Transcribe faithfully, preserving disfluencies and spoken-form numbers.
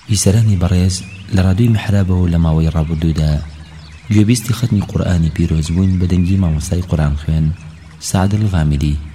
بیسەرانی بەڕێز لە ڕادیۆی میحرابەوە لە ماوەی ڕابردوودا گوێبیستی ختمی قورئانی پیرۆز بوون بە دەنگی مامۆستای قورئان خوێن سعد الغامدی.